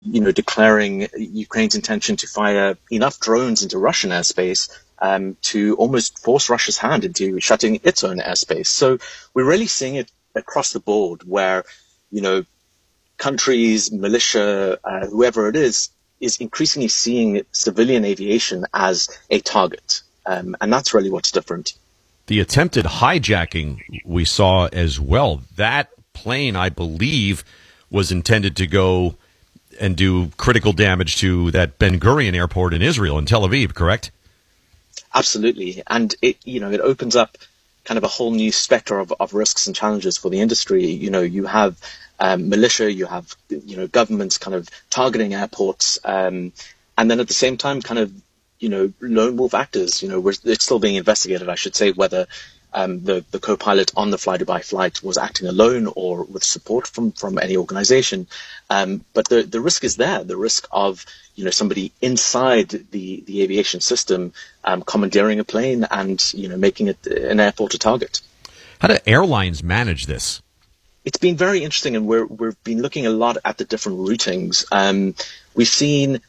declaring Ukraine's intention to fire enough drones into Russian airspace to almost force Russia's hand into shutting its own airspace. So we're really seeing it across the board where, countries, militia, whoever it is increasingly seeing civilian aviation as a target. And that's really what's different. The attempted hijacking we saw as well, that plane, I believe, was intended to go and do critical damage to that Ben Gurion airport in Israel, in Tel Aviv, correct? Absolutely. And it opens up kind of a whole new specter of risks and challenges for the industry. You have militia, you have, governments kind of targeting airports. And then at the same time, kind of, lone wolf actors, it's still being investigated, I should say, whether the co-pilot on the Fly Dubai flight was acting alone or with support from any organization. But the risk is there, the risk of, somebody inside the aviation system commandeering a plane and, making it an airport a target. How do airlines manage this? It's been very interesting, and we've been looking a lot at the different routings. We've seen,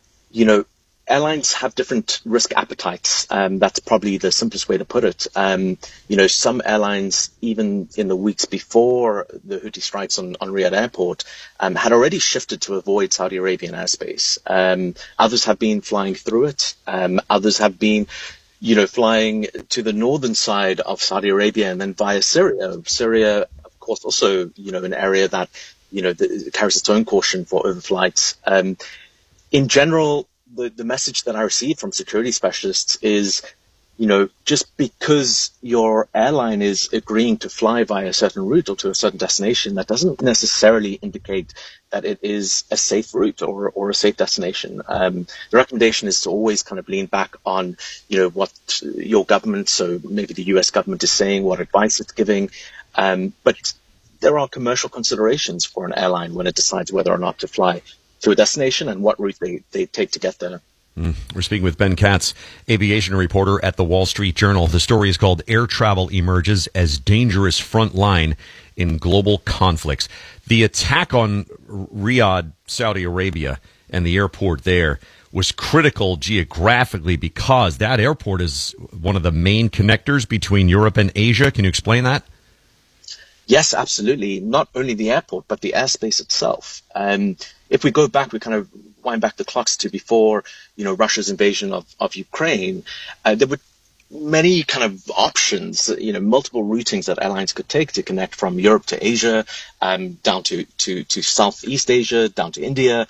airlines have different risk appetites. That's probably the simplest way to put it. Some airlines, even in the weeks before the Houthi strikes on Riyadh Airport, had already shifted to avoid Saudi Arabian airspace. Others have been flying through it. Others have been, flying to the northern side of Saudi Arabia and then via Syria. Syria, of course, also, an area that, carries its own caution for overflights. In general, the message that I receive from security specialists is, just because your airline is agreeing to fly via a certain route or to a certain destination, that doesn't necessarily indicate that it is a safe route or a safe destination. The recommendation is to always kind of lean back on, what your government, so maybe the US government is saying, what advice it's giving. But there are commercial considerations for an airline when it decides whether or not to fly to a destination and what route they take to get there. We're speaking with Ben Katz, aviation reporter at the Wall Street Journal. The story is called Air Travel Emerges as Dangerous Front Line in Global Conflicts. The attack on Riyadh, Saudi Arabia, and the airport there was critical geographically because that airport is one of the main connectors between Europe and Asia. Can you explain that? Yes, absolutely. Not only the airport, but the airspace itself. If we go back, we kind of wind back the clocks to before, Russia's invasion of Ukraine, there were many kind of options, multiple routings that airlines could take to connect from Europe to Asia, down to Southeast Asia, down to India.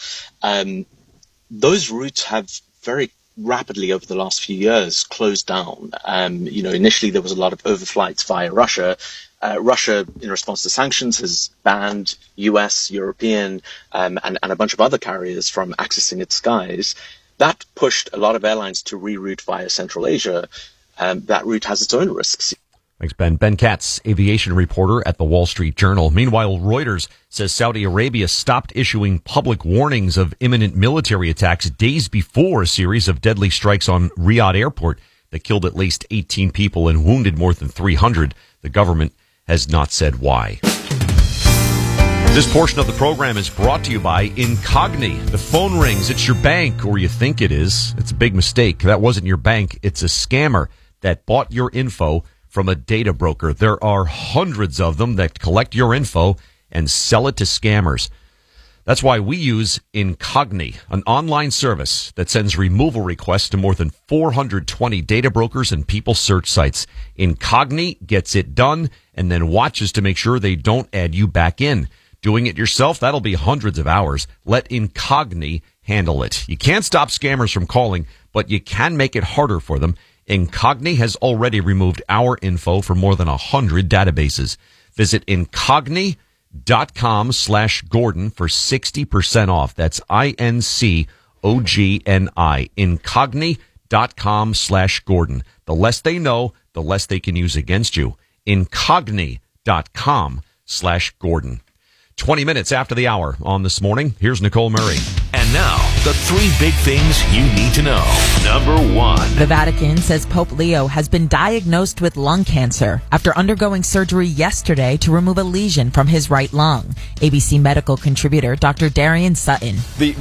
Those routes have very rapidly over the last few years closed down. Initially there was a lot of overflights via Russia. Russia, in response to sanctions, has banned US, European, and a bunch of other carriers from accessing its skies. That pushed a lot of airlines to reroute via Central Asia. That route has its own risks. Thanks, Ben. Ben Katz, aviation reporter at the Wall Street Journal. Meanwhile, Reuters says Saudi Arabia stopped issuing public warnings of imminent military attacks days before a series of deadly strikes on Riyadh Airport that killed at least 18 people and wounded more than 300. The government has not said why. This portion of the program is brought to you by Incogni. The phone rings. It's your bank, or you think it is. It's a big mistake. That wasn't your bank. It's a scammer that bought your info from a data broker. There are hundreds of them that collect your info and sell it to scammers. That's why we use Incogni, an online service that sends removal requests to more than 420 data brokers and people search sites. Incogni gets it done and then watches to make sure they don't add you back in. Doing it yourself, that'll be hundreds of hours. Let Incogni handle it. You can't stop scammers from calling, but you can make it harder for them. Incogni has already removed our info from more than 100 databases. Visit Incogni.com/Gordon for 60% off. That's INCOGNI. Incogni.com/Gordon. The less they know, the less they can use against you. Incogni.com/Gordon. 20 minutes after the hour on This Morning, here's Nicole Murray. And now, the 3 big things you need to know. Number 1. The Vatican says Pope Leo has been diagnosed with lung cancer after undergoing surgery yesterday to remove a lesion from his right lung. ABC medical contributor Dr. Darian Sutton. The